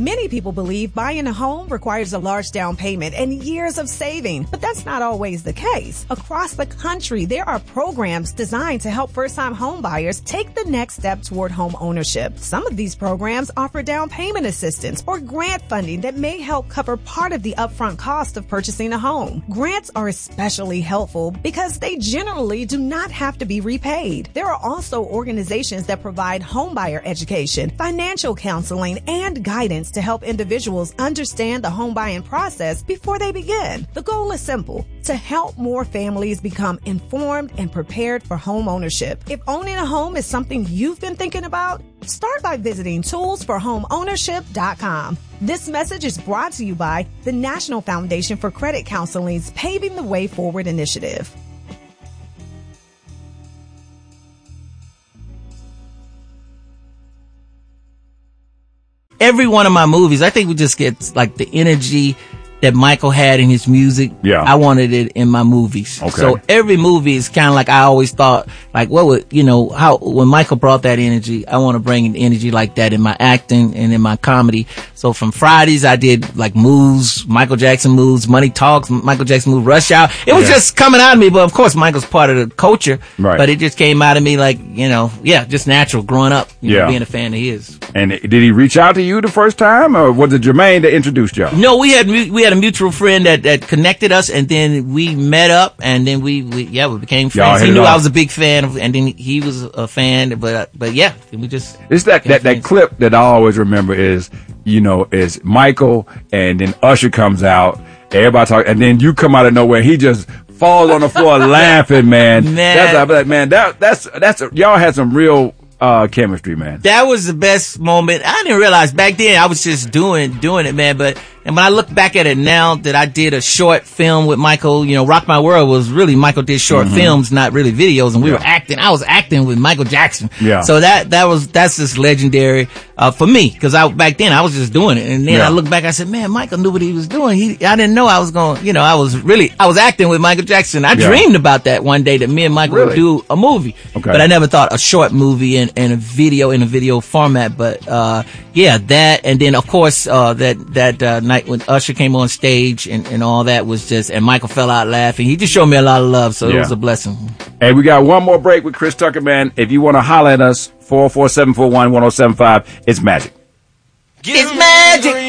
Many people believe buying a home requires a large down payment and years of saving, but that's not always the case. Across the country, there are programs designed to help first-time home buyers take the next step toward home ownership. Some of these programs offer down payment assistance or grant funding that may help cover part of the upfront cost of purchasing a home. Grants are especially helpful because they generally do not have to be repaid. There are also organizations that provide homebuyer education, financial counseling, and guidance to help individuals understand the home buying process before they begin. The goal is simple: to help more families become informed and prepared for home ownership. If owning a home is something you've been thinking about, start by visiting toolsforhomeownership.com. This message is brought to you by the National Foundation for Credit Counseling's Paving the Way Forward initiative. Every one of my movies, I think we just get like the energy that Michael had in his music. Yeah. I wanted it in my movies. Okay. So every movie is kind of like, I always thought, like, what would, when Michael brought that energy, I want to bring an energy like that in my acting and in my comedy. So from Fridays, I did like moves, Michael Jackson moves, Money Talks, Michael Jackson moves, Rush Hour. It was just coming out of me, but of course Michael's part of the culture. Right. But it just came out of me like, just natural growing up, being a fan of his. And did he reach out to you the first time, or was it Jermaine that introduced y'all? No, we had a mutual friend that connected us, and then we met up, and then we became friends. He knew I was a big fan, and then he was a fan, but yeah, we just. It's that clip that I always remember is Michael, and then Usher comes out, everybody talk, and then you come out of nowhere, he just falls on the floor laughing, man. That's y'all had some real chemistry, man. That was the best moment. I didn't realize back then I was just doing it, man. And when I look back at it now that I did a short film with Michael, Rock My World was really Michael did short films, not really videos, and we were acting. I was acting with Michael Jackson. Yeah. So that's just legendary for me, because back then I was just doing it, and then I look back, I said, man, Michael knew what he was doing. I didn't know I was going. I was acting with Michael Jackson. I dreamed about that one day, that me and Michael would do a movie, but I never thought a short movie in a video format. But that, and then of course that night when Usher came on stage and all that was just, and Michael fell out laughing. He just showed me a lot of love, so it was a blessing. Hey, we got one more break with Chris Tucker, man. If you want to holler at us, 447411075. It's magic. It's magic.